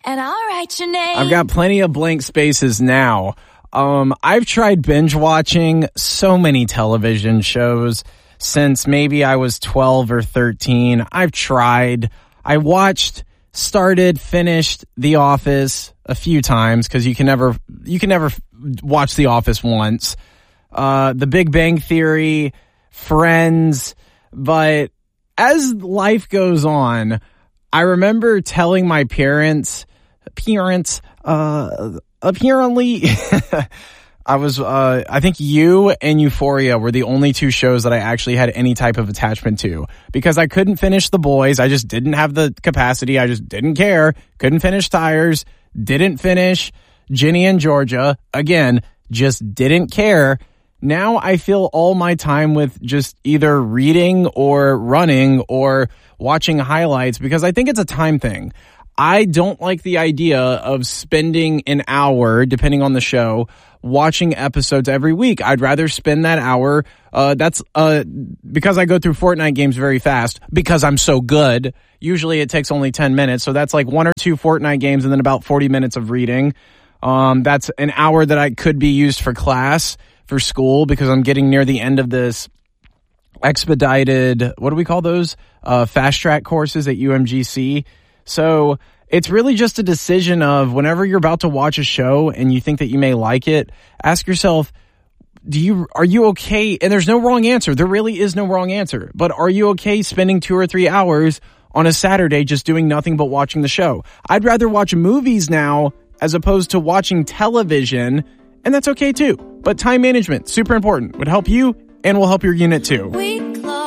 and I'll write your name. I've got plenty of blank spaces now. I've tried binge watching so many television shows since maybe I was 12 or 13. I've tried. I watched, started, finished The Office a few times because you can never watch The Office once. The Big Bang Theory, Friends, but as life goes on, I remember telling my parents, apparently, I think you and Euphoria were the only two shows that I actually had any type of attachment to because I couldn't finish The Boys. I just didn't have the capacity. I just didn't care. Couldn't finish Tires. Didn't finish Ginny and Georgia. Again, just didn't care. Now I fill all my time with just either reading or running or watching highlights because I think it's a time thing. I don't like the idea of spending an hour, depending on the show, watching episodes every week. I'd rather spend that hour. That's because I go through Fortnite games very fast because I'm so good. Usually it takes only 10 minutes. So that's like 1 or 2 Fortnite games and then about 40 minutes of reading. That's an hour that I could be used for class, for school, because I'm getting near the end of this expedited, what do we call those? Fast track courses at UMGC. So it's really just a decision of whenever you're about to watch a show and you think that you may like it, ask yourself, are you okay? And there's no wrong answer. There really is no wrong answer. But are you okay spending 2 or 3 hours on a Saturday just doing nothing but watching the show? I'd rather watch movies now as opposed to watching television, and that's okay too. But time management, super important. Would help you and will help your unit too.